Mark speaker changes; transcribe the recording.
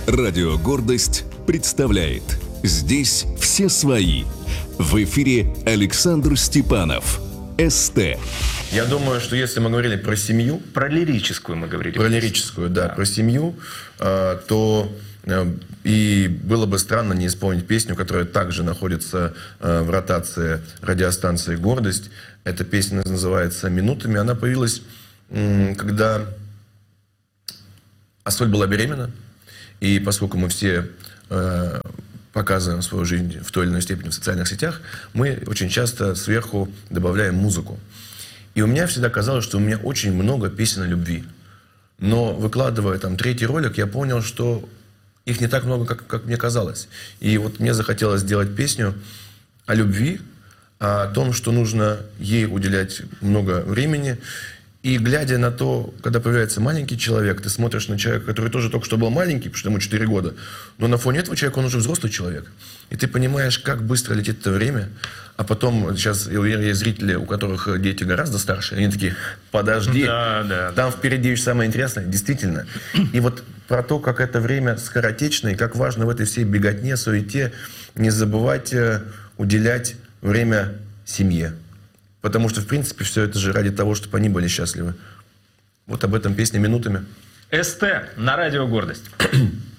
Speaker 1: Радио «Гордость» представляет «Здесь все свои». В эфире Александр Степанов. СТ.
Speaker 2: Я думаю, что если мы говорили про семью...
Speaker 3: Про лирическую мы говорили.
Speaker 2: Про лирическую, да. Про семью, то и было бы странно не исполнить песню, которая также находится в ротации радиостанции «Гордость». Эта песня называется «Минутами». Она появилась, когда Ассоль была беременна. И поскольку мы все показываем свою жизнь в той или иной степени в социальных сетях, мы очень часто сверху добавляем музыку. И у меня всегда казалось, что у меня очень много песен о любви. Но выкладывая там 3-й ролик, я понял, что их не так много, как мне казалось. И вот мне захотелось сделать песню о любви, о том, что нужно ей уделять много времени. И глядя на то, когда появляется маленький человек, ты смотришь на человека, который тоже только что был маленький, потому что ему 4 года, но на фоне этого человека он уже взрослый человек. И ты понимаешь, как быстро летит это время. А потом, сейчас есть зрители, у которых дети гораздо старше, они такие: подожди, там впереди еще самое интересное. Действительно. И вот про то, как это время скоротечно, и как важно в этой всей беготне, суете не забывать уделять время семье. Потому что, в принципе, все это же ради того, чтобы они были счастливы. Вот об этом песня «Минутами».
Speaker 3: СТ на радио «Гордость».